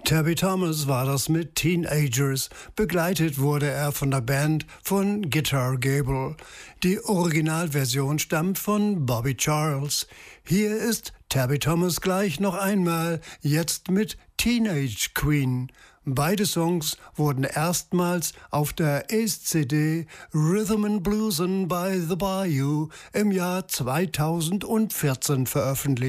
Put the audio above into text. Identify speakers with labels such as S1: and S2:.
S1: Tabby Thomas war das mit Teenagers. Begleitet wurde er von der Band von Guitar Gable. Die Originalversion stammt von Bobby Charles. Hier ist Tabby Thomas gleich noch einmal, jetzt mit Teenage Queen. Beide Songs wurden erstmals auf der Ace-CD Rhythm and Bluesin' by the Bayou im Jahr 2014 veröffentlicht.